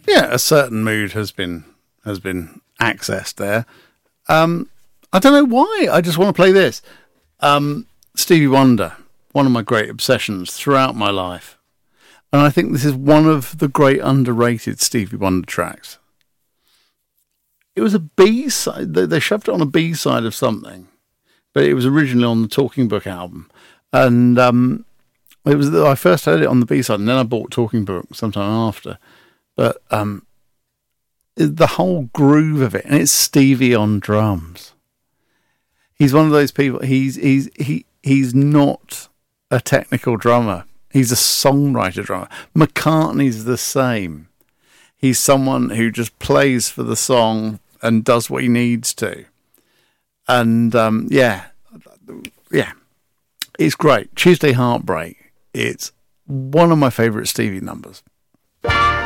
Yeah, a certain mood has been accessed there. I don't know why. I just want to play this. Stevie Wonder, one of my great obsessions throughout my life. And I think this is one of the great underrated Stevie Wonder tracks. It was a B-side. They shoved it on a B-side of something, but it was originally on the Talking Book album. And I first heard it on the B-side, and then I bought Talking Book sometime after. But the whole groove of it, and it's Stevie on drums. He's one of those people. He's not a technical drummer. He's a songwriter drummer. McCartney's the same. He's someone who just plays for the song and does what he needs to. And yeah, it's great. Tuesday Heartbreak. It's one of my favourite Stevie numbers.